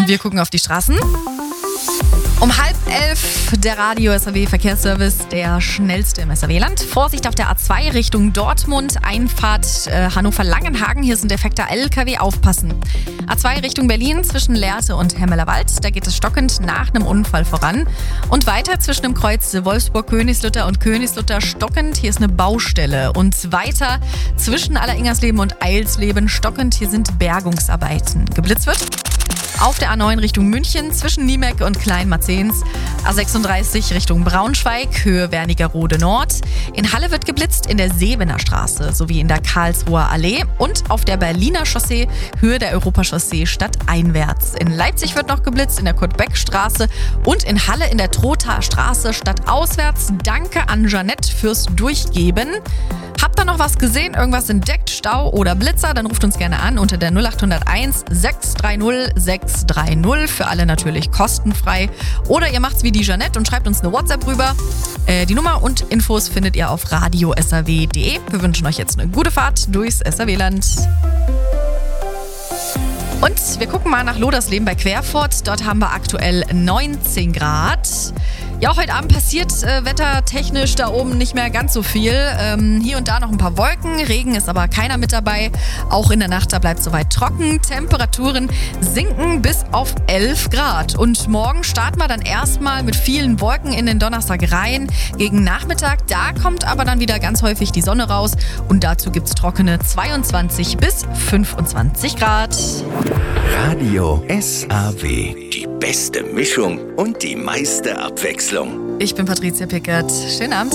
Wir gucken auf die Straßen. Um 10:30 der Radio-SAW-Verkehrsservice, der schnellste im SAW-Land. Vorsicht auf der A2 Richtung Dortmund, Einfahrt Hannover-Langenhagen. Hier sind defekter LKW, aufpassen. A2 Richtung Berlin zwischen Lehrte und Hemmelerwald. Da geht es stockend nach einem Unfall voran. Und weiter zwischen dem Kreuz Wolfsburg-Königslutter und Königslutter stockend. Hier ist eine Baustelle. Und weiter zwischen Alleringersleben und Eilsleben stockend. Hier sind Bergungsarbeiten. Geblitzt wird auf der A9 Richtung München zwischen Niemeck und Kleinmarzens. A36 Richtung Braunschweig, Höhe Wernigerode Nord. In Halle wird geblitzt in der Sebener Straße sowie in der Karlsruher Allee. Und auf der Berliner Chaussee, Höhe der Europachaussee stadteinwärts. In Leipzig wird noch geblitzt in der Kurt-Beck-Straße und in Halle in der Trothaer Straße stadtauswärts. Danke an Jeanette fürs Durchgeben. Habt ihr noch was gesehen, irgendwas entdeckt, Stau oder Blitzer? Dann ruft uns gerne an unter der 0801 630 630. Für alle natürlich kostenfrei. Oder ihr macht's wie die Jeanette und schreibt uns eine WhatsApp rüber. Die Nummer und Infos findet ihr auf radio-saw.de. Wir wünschen euch jetzt eine gute Fahrt durchs SAW-Land. Und wir gucken mal nach Lodersleben bei Querfurt. Dort haben wir aktuell 19 Grad. Ja, auch heute Abend passiert wettertechnisch da oben nicht mehr ganz so viel. Hier und da noch ein paar Wolken. Regen ist aber keiner mit dabei. Auch in der Nacht, da bleibt es soweit trocken. Temperaturen sinken bis auf 11 Grad. Und morgen starten wir dann erstmal mit vielen Wolken in den Donnerstag rein. Gegen Nachmittag, da kommt aber dann wieder ganz häufig die Sonne raus. Und dazu gibt es trockene 22 bis 25 Grad. Radio SAW. Die beste Mischung und die meiste Abwechslung. Ich bin Patricia Pickert. Schönen Abend.